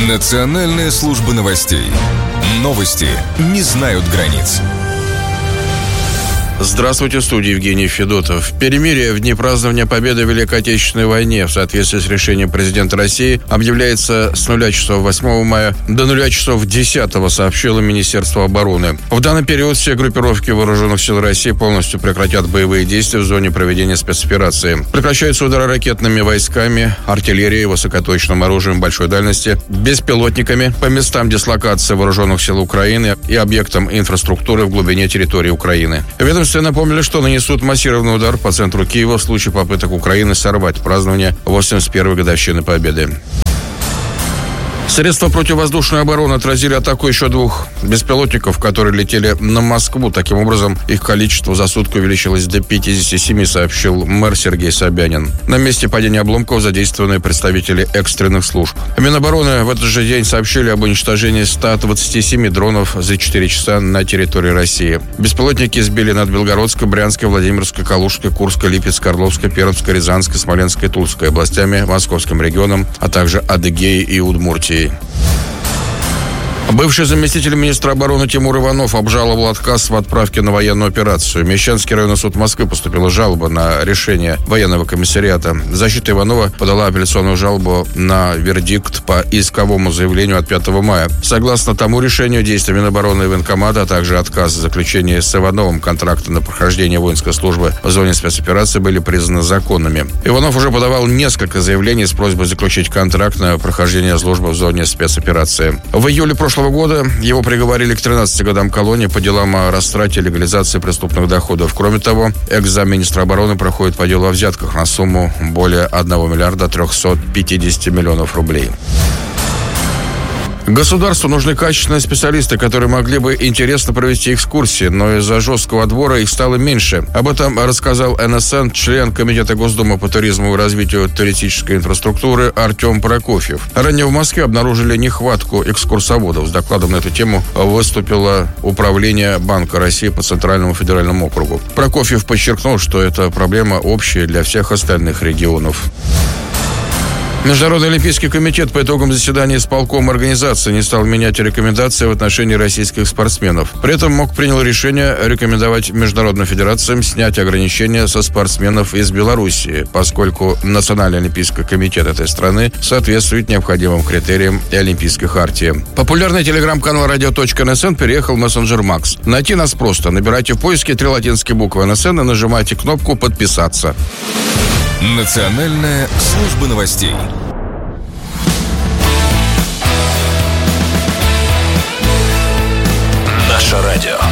Национальная служба новостей. Новости не знают границ. Здравствуйте, в студии Евгений Федотов. Перемирие в дни празднования Победы в Великой Отечественной войне в соответствии с решением президента России объявляется с 0 часов 8 мая до 0 часов 10, сообщило Министерство обороны. В данный период все группировки Вооруженных сил России полностью прекратят боевые действия в зоне проведения спецоперации. Прекращаются удары ракетными войсками, артиллерией, высокоточным оружием большой дальности, беспилотниками по местам дислокации Вооруженных сил Украины и объектам инфраструктуры в глубине территории Украины. Ведомства напомнили, что нанесут массированный удар по центру Киева в случае попыток Украины сорвать празднование 81-й годовщины Победы. Средства противовоздушной обороны отразили атаку еще 2 беспилотников, которые летели на Москву. Таким образом, их количество за сутки увеличилось до 57, сообщил мэр Сергей Собянин. На месте падения обломков задействованы представители экстренных служб. Минобороны в этот же день сообщили об уничтожении 127 дронов за 4 часа на территории России. Беспилотники сбили над Белгородской, Брянской, Владимирской, Калужской, Курской, Липецкой, Орловской, Пермской, Рязанской, Смоленской, Тульской областями, Московским регионом, а также Адыгеей и Удмуртией. Бывший заместитель министра обороны Тимур Иванов обжаловал отказ в отправке на военную операцию. В Мещанский районный суд Москвы поступила жалоба на решение военного комиссариата. Защита Иванова подала апелляционную жалобу на вердикт по исковому заявлению от 5 мая. Согласно тому решению, действия Минобороны и Военкомата, а также отказ в заключении с Ивановым контракта на прохождение воинской службы в зоне спецоперации были признаны законными. Иванов уже подавал несколько заявлений с просьбой заключить контракт на прохождение службы в зоне спецоперации. В июле прошлого года его приговорили к 13 годам колонии по делам о растрате и легализации преступных доходов. Кроме того, экс-замминистра обороны проходит по делу о взятках на сумму более 1 миллиарда 350 миллионов рублей. Государству нужны качественные специалисты, которые могли бы интересно провести экскурсии, но из-за жесткого отбора их стало меньше. Об этом рассказал НСН член Комитета Госдумы по туризму и развитию туристической инфраструктуры Артем Прокофьев. Ранее в Москве обнаружили нехватку экскурсоводов. С докладом на эту тему выступило Управление Банка России по Центральному федеральному округу. Прокофьев подчеркнул, что эта проблема общая для всех остальных регионов. Международный олимпийский комитет по итогам заседания исполкома организации не стал менять рекомендации в отношении российских спортсменов. При этом МОК принял решение рекомендовать международным федерациям снять ограничения со спортсменов из Белоруссии, поскольку Национальный олимпийский комитет этой страны соответствует необходимым критериям и Олимпийской хартии. Популярный телеграм-канал radio.nsn переехал в мессенджер Макс. Найти нас просто. Набирайте в поиске 3 латинские буквы НСН и нажимайте кнопку «Подписаться». Национальная служба новостей. Наше радио.